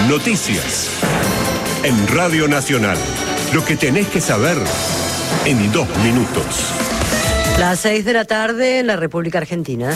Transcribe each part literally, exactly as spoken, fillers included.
Noticias. En Radio Nacional. Lo que tenés que saber en dos minutos. Las seis de la tarde en la República Argentina.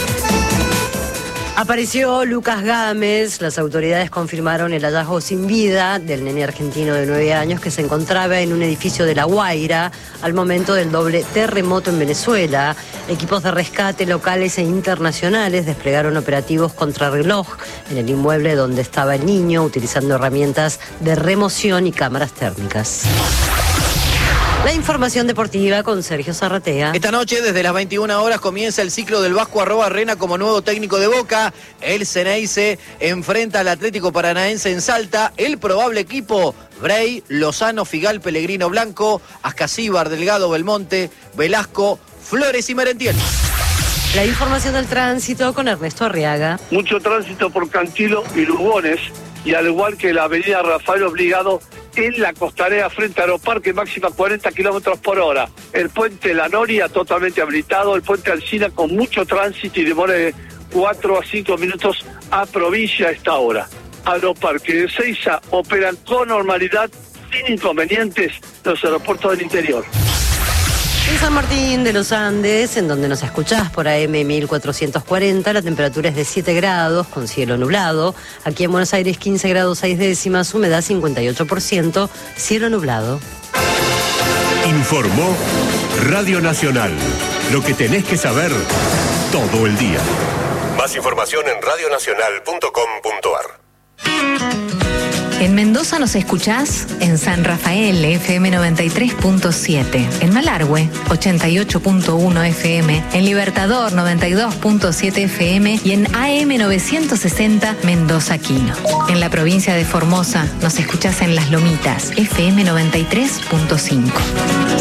Apareció Lucas Gámez. Las autoridades confirmaron el hallazgo sin vida del nene argentino de nueve años que se encontraba en un edificio de La Guaira al momento del doble terremoto en Venezuela. Equipos de rescate locales e internacionales desplegaron operativos contrarreloj en el inmueble donde estaba el niño, utilizando herramientas de remoción y cámaras térmicas. La información deportiva con Sergio Zarratea. Esta noche, desde las veintiuna horas, comienza el ciclo del Vasco Arrobarrena como nuevo técnico de Boca. El Ceneice enfrenta al Atlético Paranaense en Salta. El probable equipo: Brey, Lozano, Figal, Pellegrino, Blanco, Ascasíbar, Delgado, Belmonte, Velasco, Flores y Merentiel. La información del tránsito con Ernesto Arriaga. Mucho tránsito por Cantilo y Lugones, y al igual que la avenida Rafael Obligado en la Costanera frente a Aeroparque, máxima cuarenta kilómetros por hora. El puente La Noria totalmente habilitado, el puente Alsina con mucho tránsito y demora de cuatro a cinco minutos a provincia a esta hora. Aeroparque de Ezeiza operan con normalidad, sin inconvenientes, los aeropuertos del interior. En San Martín de los Andes, en donde nos escuchás por A M mil cuatrocientos cuarenta, la temperatura es de siete grados, con cielo nublado. Aquí en Buenos Aires, quince grados seis décimas, humedad cincuenta y ocho por ciento, cielo nublado. Informó Radio Nacional. Lo que tenés que saber todo el día. Más información en radio nacional punto com punto a r. En Mendoza nos escuchás en San Rafael, F M noventa y tres punto siete, en Malargüe, ochenta y ocho punto uno F M, en Libertador, noventa y dos punto siete F M y en A M novecientos sesenta Mendoza Quino. En la provincia de Formosa nos escuchás en Las Lomitas, F M noventa y tres punto cinco.